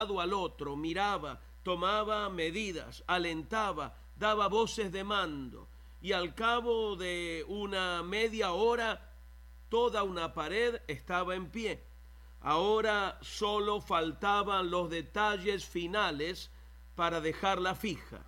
lado al otro, miraba, tomaba medidas, alentaba, daba voces de mando, y al cabo de una media hora toda una pared estaba en pie. Ahora solo faltaban los detalles finales para dejarla fija.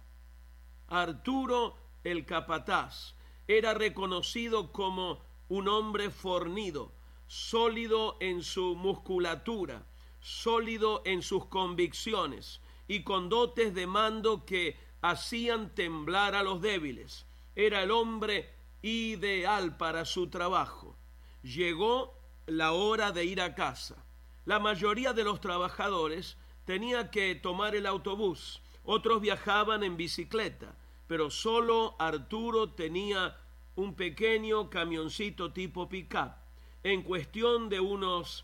Arturo, el capataz, era reconocido como un hombre fornido, sólido en su musculatura, sólido en sus convicciones y con dotes de mando que hacían temblar a los débiles. Era el hombre ideal para su trabajo. Llegó la hora de ir a casa. La mayoría de los trabajadores tenía que tomar el autobús, otros viajaban en bicicleta, pero solo Arturo tenía un pequeño camioncito tipo pick-up. En cuestión de unos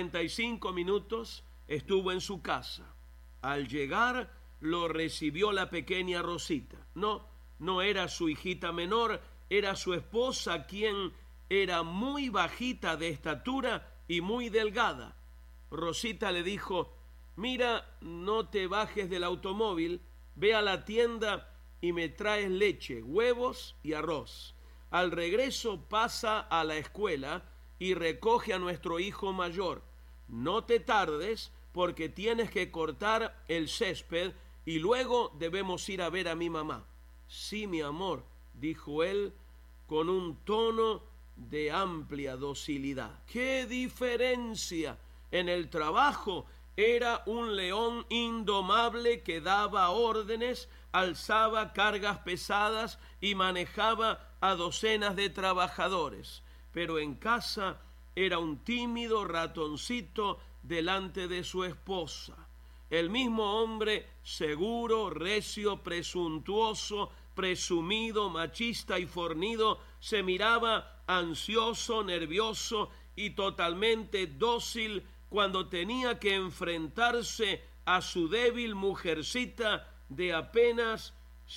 45 minutos estuvo en su casa. Al llegar lo recibió la pequeña Rosita. No era su hijita menor, era su esposa, quien era muy bajita de estatura y muy delgada. Rosita le dijo: mira, no te bajes del automóvil, ve a la tienda y me traes leche, huevos y arroz. Al regreso pasa a la escuela y recoge a nuestro hijo mayor. No te tardes porque tienes que cortar el césped y luego debemos ir a ver a mi mamá. Sí, mi amor, dijo él con un tono de amplia docilidad. ¡Qué diferencia! En el trabajo era un león indomable que daba órdenes, alzaba cargas pesadas y manejaba a docenas de trabajadores. Pero en casa era un tímido ratoncito delante de su esposa. El mismo hombre seguro, recio, presuntuoso, presumido, machista y fornido, se miraba ansioso, nervioso y totalmente dócil cuando tenía que enfrentarse a su débil mujercita de apenas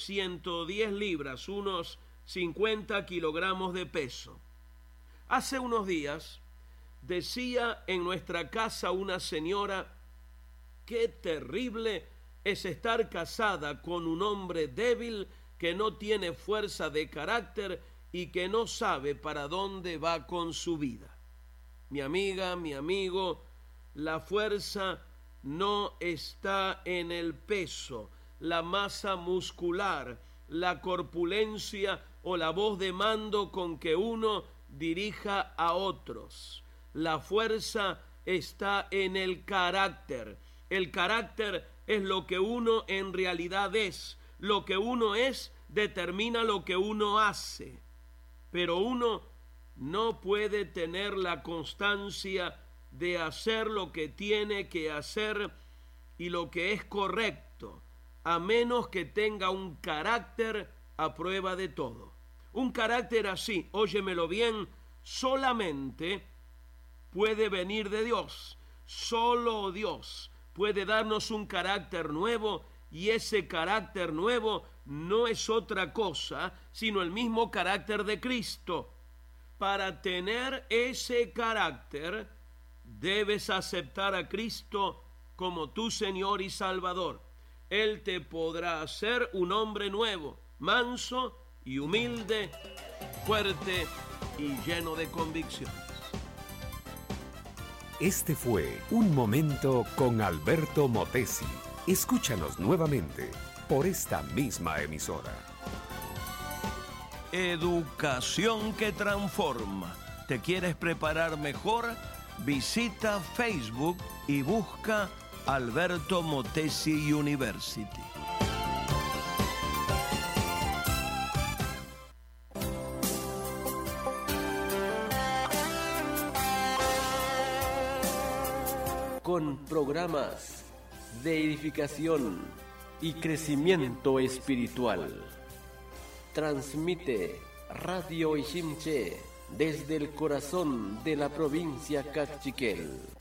110 libras, unos 50 kilogramos de peso. Hace unos días decía en nuestra casa una señora: qué terrible es estar casada con un hombre débil que no tiene fuerza de carácter y que no sabe para dónde va con su vida. Mi amiga, mi amigo, la fuerza no está en el peso, la masa muscular, la corpulencia o la voz de mando con que uno dirija a otros. La fuerza está en el carácter. El carácter es lo que uno en realidad es. Lo que uno es determina lo que uno hace. Pero uno no puede tener la constancia de hacer lo que tiene que hacer y lo que es correcto, a menos que tenga un carácter a prueba de todo. Un carácter así, óyemelo bien, solamente puede venir de Dios. Solo Dios puede darnos un carácter nuevo, y ese carácter nuevo no es otra cosa sino el mismo carácter de Cristo. Para tener ese carácter debes aceptar a Cristo como tu Señor y Salvador. Él te podrá hacer un hombre nuevo, manso y humilde, fuerte y lleno de convicciones. Este fue Un Momento con Alberto Motesi. Escúchanos nuevamente por esta misma emisora. Educación que transforma. ¿Te quieres preparar mejor? Visita Facebook y busca Alberto Motesi University. Con programas de edificación y crecimiento espiritual. Transmite Radio Ishimche desde el corazón de la provincia Cachiquel.